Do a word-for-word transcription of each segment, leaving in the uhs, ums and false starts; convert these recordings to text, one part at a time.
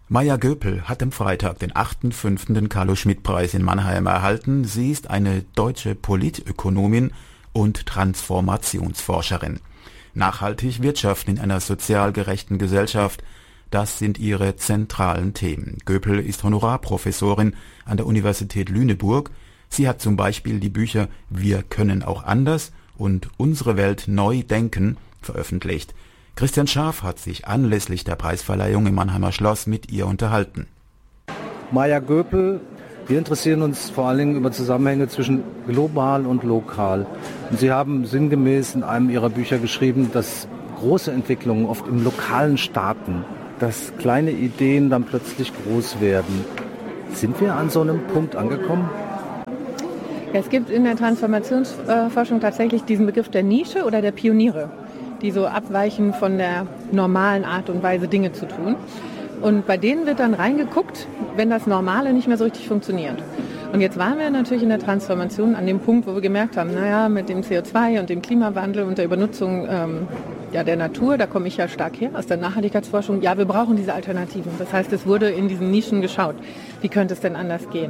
Maja Göpel hat am Freitag den achtundfünfzigsten Carlo-Schmidt-Preis in Mannheim erhalten. Sie ist eine deutsche Politökonomin und Transformationsforscherin. Nachhaltig wirtschaften in einer sozial gerechten Gesellschaft, das sind ihre zentralen Themen. Göpel ist Honorarprofessorin an der Universität Lüneburg. Sie hat zum Beispiel die Bücher Wir können auch anders und Unsere Welt neu denken veröffentlicht. Christian Schaaf hat sich anlässlich der Preisverleihung im Mannheimer Schloss mit ihr unterhalten. Maja Göpel, wir interessieren uns vor allen Dingen über Zusammenhänge zwischen global und lokal. Und Sie haben sinngemäß in einem Ihrer Bücher geschrieben, dass große Entwicklungen oft im Lokalen starten, dass kleine Ideen dann plötzlich groß werden. Sind wir an so einem Punkt angekommen? Es gibt in der Transformationsforschung tatsächlich diesen Begriff der Nische oder der Pioniere, die so abweichen von der normalen Art und Weise, Dinge zu tun. Und bei denen wird dann reingeguckt, wenn das Normale nicht mehr so richtig funktioniert. Und jetzt waren wir natürlich in der Transformation an dem Punkt, wo wir gemerkt haben, naja, mit dem C O zwei und dem Klimawandel und der Übernutzung ähm, ja, der Natur, da komme ich ja stark her aus der Nachhaltigkeitsforschung, ja, wir brauchen diese Alternativen. Das heißt, es wurde in diesen Nischen geschaut. Wie könnte es denn anders gehen?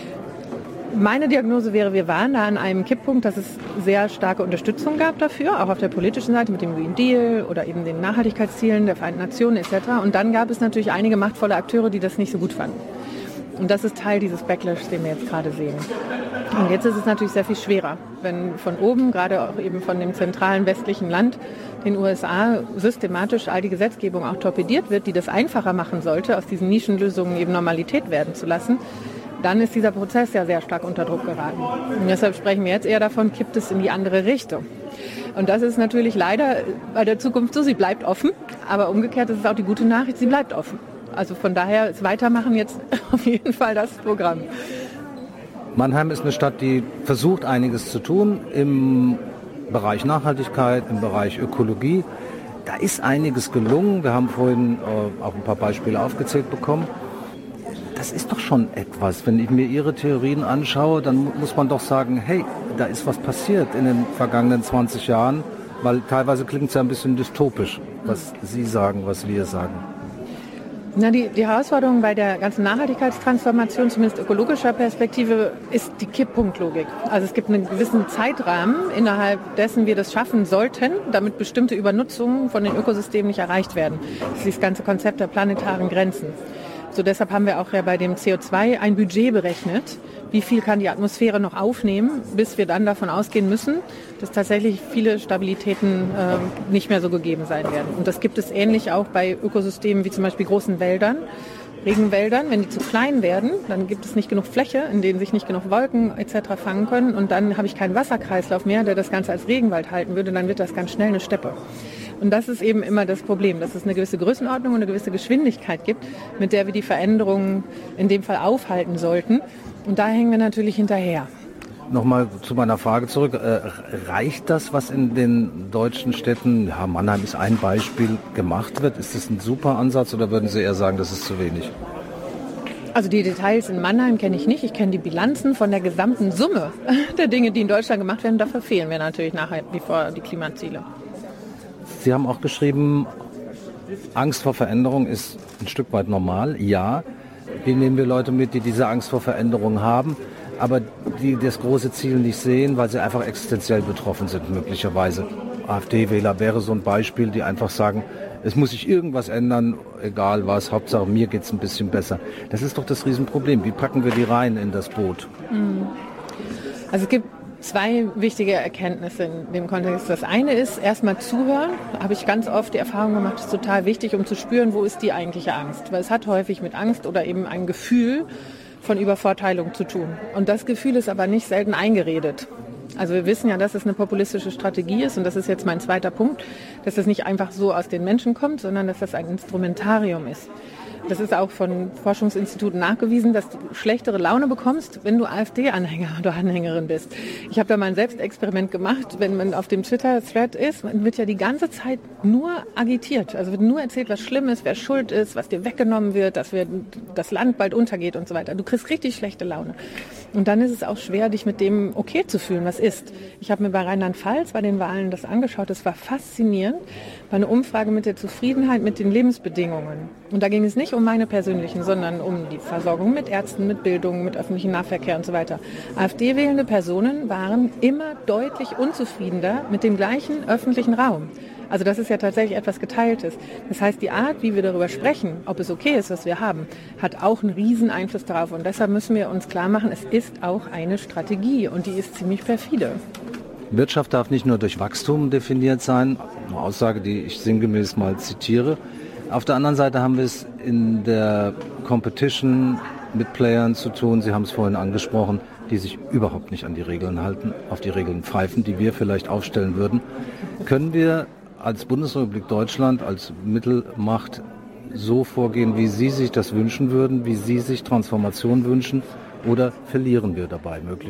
Meine Diagnose wäre, wir waren da an einem Kipppunkt, dass es sehr starke Unterstützung gab dafür, auch auf der politischen Seite mit dem Green Deal oder eben den Nachhaltigkeitszielen der Vereinten Nationen et cetera. Und dann gab es natürlich einige machtvolle Akteure, die das nicht so gut fanden. Und das ist Teil dieses Backlash, den wir jetzt gerade sehen. Und jetzt ist es natürlich sehr viel schwerer, wenn von oben, gerade auch eben von dem zentralen westlichen Land, den U S A, systematisch all die Gesetzgebung auch torpediert wird, die das einfacher machen sollte, aus diesen Nischenlösungen eben Normalität werden zu lassen. Dann ist dieser Prozess ja sehr stark unter Druck geraten. Und deshalb sprechen wir jetzt eher davon, kippt es in die andere Richtung. Und das ist natürlich leider bei der Zukunft so, sie bleibt offen, aber umgekehrt ist es auch die gute Nachricht, sie bleibt offen. Also von daher ist Weitermachen jetzt auf jeden Fall das Programm. Mannheim ist eine Stadt, die versucht, einiges zu tun im Bereich Nachhaltigkeit, im Bereich Ökologie. Da ist einiges gelungen. Wir haben vorhin äh, auch ein paar Beispiele aufgezählt bekommen. Das ist doch schon etwas. Wenn ich mir Ihre Theorien anschaue, dann muss man doch sagen, hey, da ist was passiert in den vergangenen zwanzig Jahren, weil teilweise klingt es ja ein bisschen dystopisch, was Sie sagen, was wir sagen. Na, die, die Herausforderung bei der ganzen Nachhaltigkeitstransformation, zumindest ökologischer Perspektive, ist die Kipppunktlogik. Also es gibt einen gewissen Zeitrahmen, innerhalb dessen wir das schaffen sollten, damit bestimmte Übernutzungen von den Ökosystemen nicht erreicht werden. Das ist das ganze Konzept der planetaren Grenzen. So deshalb haben wir auch ja bei dem C O zwei ein Budget berechnet, wie viel kann die Atmosphäre noch aufnehmen, bis wir dann davon ausgehen müssen, dass tatsächlich viele Stabilitäten äh, nicht mehr so gegeben sein werden. Und das gibt es ähnlich auch bei Ökosystemen wie zum Beispiel großen Wäldern, Regenwäldern. Wenn die zu klein werden, dann gibt es nicht genug Fläche, in denen sich nicht genug Wolken et cetera fangen können. Und dann habe ich keinen Wasserkreislauf mehr, der das Ganze als Regenwald halten würde. Dann wird das ganz schnell eine Steppe. Und das ist eben immer das Problem, dass es eine gewisse Größenordnung und eine gewisse Geschwindigkeit gibt, mit der wir die Veränderungen in dem Fall aufhalten sollten. Und da hängen wir natürlich hinterher. Nochmal zu meiner Frage zurück. Äh, reicht das, was in den deutschen Städten, ja, Mannheim ist ein Beispiel, gemacht wird? Ist das ein super Ansatz oder würden Sie eher sagen, das ist zu wenig? Also die Details in Mannheim kenne ich nicht. Ich kenne die Bilanzen von der gesamten Summe der Dinge, die in Deutschland gemacht werden. Da verfehlen wir natürlich nachher wie vor die Klimaziele. Sie haben auch geschrieben, Angst vor Veränderung ist ein Stück weit normal. Ja, wie nehmen wir Leute mit, die diese Angst vor Veränderung haben, aber die das große Ziel nicht sehen, weil sie einfach existenziell betroffen sind möglicherweise. AfD-Wähler wäre so ein Beispiel, die einfach sagen, es muss sich irgendwas ändern, egal was, Hauptsache mir geht es ein bisschen besser. Das ist doch das Riesenproblem. Wie packen wir die rein in das Boot? Also es gibt zwei wichtige Erkenntnisse in dem Kontext. Das eine ist, erstmal zuhören. Da habe ich ganz oft die Erfahrung gemacht, das ist total wichtig, um zu spüren, wo ist die eigentliche Angst. Weil es hat häufig mit Angst oder eben ein Gefühl von Übervorteilung zu tun. Und das Gefühl ist aber nicht selten eingeredet. Also wir wissen ja, dass es eine populistische Strategie ist und das ist jetzt mein zweiter Punkt, dass es nicht einfach so aus den Menschen kommt, sondern dass das ein Instrumentarium ist. Das ist auch von Forschungsinstituten nachgewiesen, dass du schlechtere Laune bekommst, wenn du AfD-Anhänger oder Anhängerin bist. Ich habe da mal ein Selbstexperiment gemacht, wenn man auf dem Twitter-Thread ist, man wird ja die ganze Zeit nur agitiert. Also wird nur erzählt, was schlimm ist, wer schuld ist, was dir weggenommen wird, dass wir, das Land bald untergeht und so weiter. Du kriegst richtig schlechte Laune. Und dann ist es auch schwer, dich mit dem okay zu fühlen, was ist. Ich habe mir bei Rheinland-Pfalz bei den Wahlen das angeschaut. Es war faszinierend. War eine Umfrage mit der Zufriedenheit mit den Lebensbedingungen. Und da ging es nicht um meine persönlichen, sondern um die Versorgung mit Ärzten, mit Bildung, mit öffentlichem Nahverkehr und so weiter. AfD-wählende Personen waren immer deutlich unzufriedener mit dem gleichen öffentlichen Raum. Also das ist ja tatsächlich etwas Geteiltes. Das heißt, die Art, wie wir darüber sprechen, ob es okay ist, was wir haben, hat auch einen riesen Einfluss darauf. Und deshalb müssen wir uns klar machen, es ist auch eine Strategie und die ist ziemlich perfide. Wirtschaft darf nicht nur durch Wachstum definiert sein, eine Aussage, die ich sinngemäß mal zitiere. Auf der anderen Seite haben wir es in der Competition mit Playern zu tun, Sie haben es vorhin angesprochen, die sich überhaupt nicht an die Regeln halten, auf die Regeln pfeifen, die wir vielleicht aufstellen würden. Können wir als Bundesrepublik Deutschland, als Mittelmacht so vorgehen, wie Sie sich das wünschen würden, wie Sie sich Transformation wünschen, oder verlieren wir dabei möglicherweise?